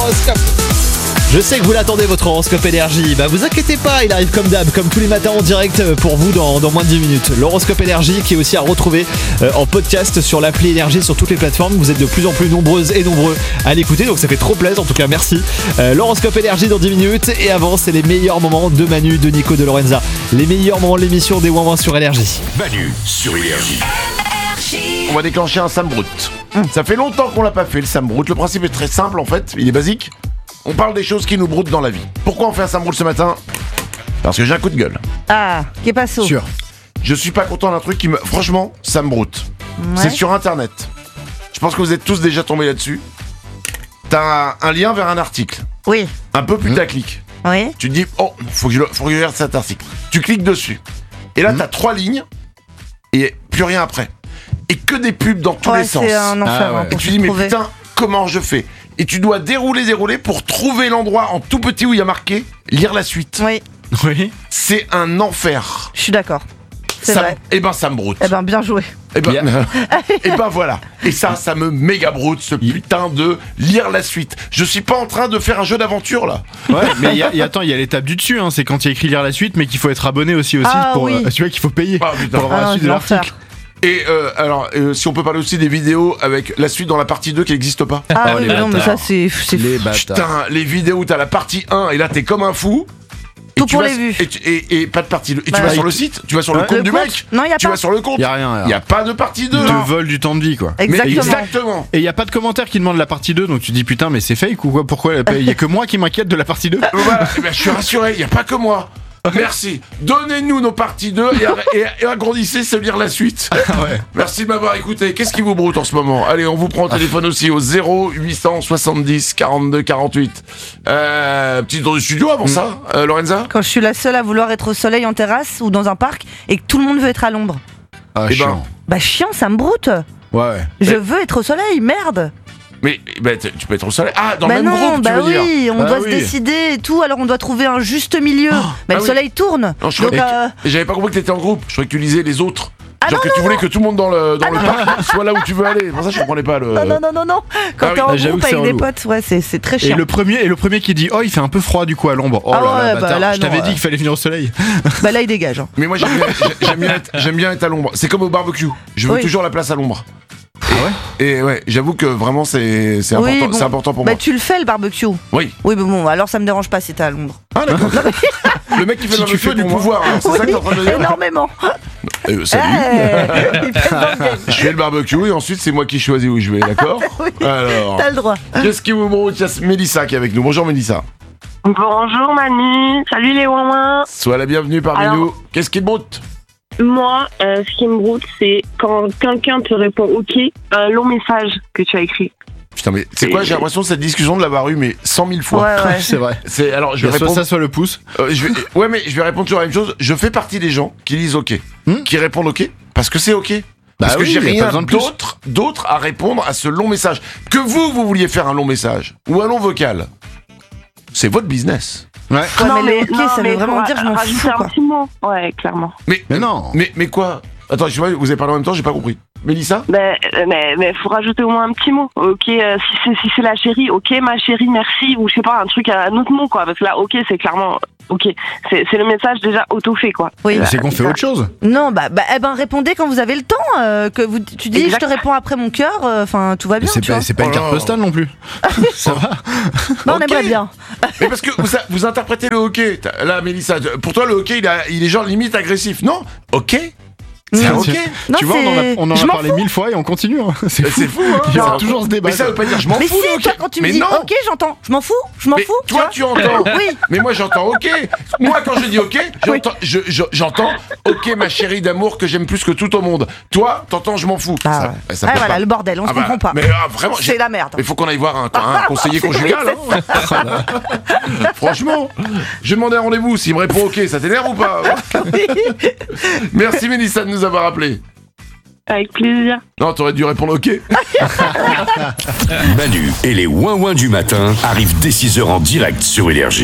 l'horoscope. Je sais que vous l'attendez, votre horoscope énergie. Bah vous inquiétez pas, il arrive comme d'hab, comme tous les matins en direct pour vous dans moins de 10 minutes. L'horoscope énergie qui est aussi à retrouver en podcast sur l'appli énergie sur toutes les plateformes. Vous êtes de plus en plus nombreuses et nombreux à l'écouter, donc ça fait trop plaisir, en tout cas merci. L'horoscope énergie dans 10 minutes et avant c'est les meilleurs moments de Manu, de Nico, de Lorenza. Les meilleurs moments de l'émission des Ouin Ouin sur énergie. Manu sur énergie. On va déclencher un Sam Brut. Ça fait longtemps qu'on l'a pas fait le Sam Brut. Le principe est très simple en fait, il est basique. On parle des choses qui nous broutent dans la vie. Pourquoi on fait un Sam Brut ce matin ? Parce que j'ai un coup de gueule. Ah, qu'est pas ça. Sûr. Je suis pas content d'un truc qui me... Franchement, Sam Brut. Ouais. C'est sur internet. Je pense que vous êtes tous déjà tombés là-dessus. T'as un lien vers un article. Oui, Un peu putaclic. oui. Tu te dis, oh, faut que je regarde cet article. Tu cliques dessus. Et là, t'as 3 lignes et plus rien après. Et que des pubs dans tous les sens. C'est un enfer. ouais. Et Pour tu s'y dis, mais trouver. putain, comment je fais ? Et tu dois dérouler pour trouver l'endroit en tout petit où il y a marqué lire la suite. Oui, Oui. C'est un enfer. je suis d'accord. C'est Ça- vrai. Eh ben, ça me broute. Eh ben, bien joué. Eh ben, et ben voilà. Et ça me méga broute, ce putain de lire la suite. Je suis pas en train de faire un jeu d'aventure là. Ouais, mais attends, il y a l'étape du dessus, hein, c'est quand il y a écrit lire la suite, mais qu'il faut être abonné aussi Ah, pour. oui. Tu vois qu'il faut payer Ah, putain. pour avoir la Ah, suite de l'enfer. l'article. Et si on peut parler aussi des vidéos avec la suite dans la partie 2 qui n'existe pas. Ah Oh, oui, les mais non, mais bâtards. ça, c'est Les bâtards. Putain, les vidéos où t'as la partie 1 et là t'es comme un fou. Et Tout tu pour vas- les vues. Et pas de partie 2. Et tu Bah, vas oui. sur le site, tu vas sur le Ouais. compte Le du compte mec. Non, y a Tu pas. vas sur le compte. Il y a rien. Il n'y a pas de partie 2. Ils te volent du temps de vie, quoi. Exactement. Exactement. Et il y a pas de commentaire qui demande la partie 2, donc tu dis putain, mais c'est fake ou quoi ? Pourquoi il y a que moi qui m'inquiète de la partie 2 Voilà, eh ben, je suis rassuré, il n'y a pas que moi. Merci. Donnez-nous nos parties 2 et agrandissez ce lire la suite. Ouais. Merci de m'avoir écouté. Qu'est-ce qui vous broute en ce moment ? Allez, on vous prend au téléphone aussi au 0870 42 48. Petit tour du studio avant ça, Lorenza ? Quand je suis la seule à vouloir être au soleil en terrasse ou dans un parc et que tout le monde veut être à l'ombre. Ah, Eh ben, chiant. Bah, chiant, ça me broute. Ouais. Je veux être au soleil, merde. Mais tu peux être au soleil. Ah, dans Bah le même non, groupe, bah tu veux dire ? oui, on Bah doit oui. se décider et tout, alors on doit trouver un juste milieu. Mais le oui. soleil tourne. Non, je Donc, croyais que- J'avais pas compris que t'étais en groupe. Je croyais que tu lisais les autres. Ah Genre non, que tu voulais que tout le monde dans le parc soit là où tu veux aller. Pour ça, je comprenais pas le. Non. Quand Ah t'es oui. en J'avoue groupe que c'est avec des relou. potes, ouais, c'est très Et chiant. le premier qui dit oh, il fait un peu froid du coup à l'ombre. Oh Ah là là, ouais, bah bâtard. là, Je t'avais non, dit qu'il fallait venir au soleil. Bah là, il dégage. Hein. Mais moi, j'aime bien être à l'ombre. C'est comme au barbecue. Je veux Oui. toujours la place à l'ombre. Ah ouais ? Et ouais, j'avoue que vraiment, c'est important, Oui, bon. c'est important pour Bah moi. tu le fais le barbecue. Oui. Oui, mais bon, alors ça me dérange pas si t'es à Londres. Ah, d'accord. Le mec qui fait Si le tu barbecue fais a du pour moi. pouvoir. hein. C'est ça que t'es en train de dire. Énormément. Salut. Il fait le bordel. Je fais le barbecue et ensuite, c'est moi qui choisis où je vais, d'accord ? Oui. Alors, T'as le droit. qu'est-ce qui vous broute ? Il y a Mélissa qui est avec nous. Bonjour Mélissa. Bonjour Manu, salut les ouin. Sois la bienvenue parmi Alors- nous. Qu'est-ce qui te broute ? Moi, ce qui me broute, c'est quand quelqu'un te répond OK, un long message que tu as écrit. Putain, mais c'est quoi ? J'ai l'impression de cette discussion de l'avoir eu, mais 100 000 fois. Ouais. C'est vrai. C'est, alors, je Il y vais a soit répondre. ça, soit le pouce. Ouais, mais je vais répondre toujours la même chose. Je fais partie des gens qui disent OK, qui répondent OK, parce que c'est OK. Parce que oui, j'ai y a pas rien besoin de plus. d'autre à répondre à ce long message. Que vous vouliez faire un long message ou un long vocal, c'est votre business. Ouais. Ouais, mais le OK, ça veut vraiment faut dire je m'en rajouter fous, un quoi. petit mot. Ouais, clairement. Mais non. Mais quoi ? Attends, je sais pas, vous avez parlé en même temps, j'ai pas compris. Mélissa ? Mais faut rajouter au moins un petit mot. OK, si c'est la chérie, OK, ma chérie, merci, ou je sais pas, un autre mot, quoi. Parce que là, OK, c'est clairement OK. C'est le message déjà auto-fait, quoi. Oui. Mais c'est qu'on fait autre chose. Non, bah répondez quand vous avez le temps. Tu dis Exact. je te réponds après mon cœur. Enfin, tout va Mais bien. c'est Tu vois. pas, c'est pas une Oh carte là. postale non plus. Ça va. Bah, on Ok. aimerait bien. Mais parce que vous interprétez le hockey. Là, Mélissa, pour toi, le hockey, il est genre limite agressif. Non ? OK ? C'est un Non. hockey ? Non, Tu vois, on en je a m'en parlé fous. 1000 fois et on continue. Hein. C'est fou. C'est fou, hein ? Il y aura toujours ce débat. Mais ça veut pas dire je m'en Mais fous. si, le hockey. toi, quand tu me Mais dis non. OK, j'entends. Je m'en fous. Mais toi, tu entends. Oui. Mais moi, j'entends OK. Moi, quand je dis OK, j'entends OK, ma chérie d'amour que j'aime plus que tout au monde. Toi, t'entends je m'en fous. Bah, ça ouais, peut voilà, pas. le bordel, on se comprend pas. Mais vraiment, C'est la merde. Il faut qu'on aille voir un conseiller conjugal. Hein. Franchement, je vais demander un rendez-vous. S'il me répond OK, ça t'énerve ou pas ? Merci Mélissa de nous avoir appelés. Avec plaisir. Non, t'aurais dû répondre OK. Manu et les ouin-ouin du matin arrivent dès 6h en direct sur Énergie.